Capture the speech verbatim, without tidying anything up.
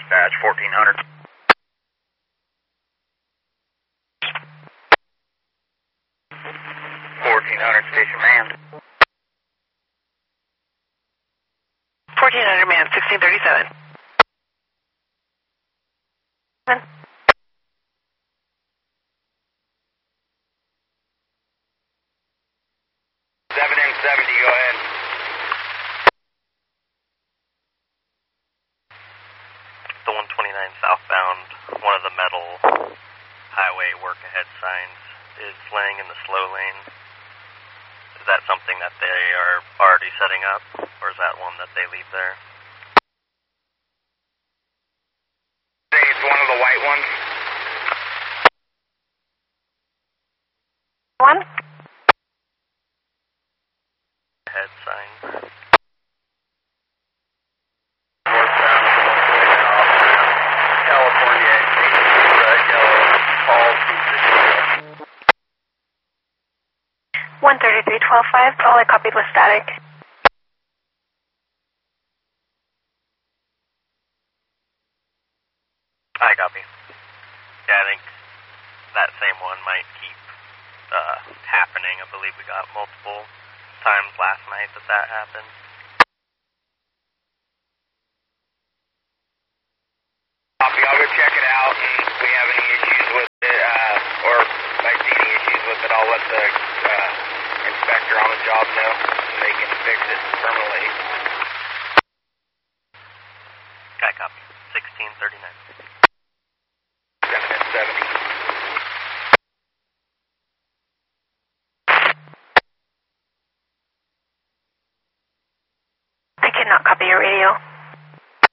Dispatch, fourteen hundred. fourteen hundred, station manned. fourteen hundred manned, sixteen thirty-seven. seven M seventy, go ahead. The one twenty-nine southbound, one of the metal highway work ahead signs is laying in the slow lane. Is that something that they are already setting up, or is that one that they leave there? It's one of the white ones. One? Head sign. California, yellow, call one thirty-three twelve five, all I copied was static. I copy. Yeah, I think that same one might keep uh, happening. I believe we got multiple times last night that that happened. Copy, I'll go check it out, and if we have any issues with it, uh, or if I see any issues with it, I'll let the uh, inspector on the job know, and they can fix it permanently. I copy. sixteen thirty-nine.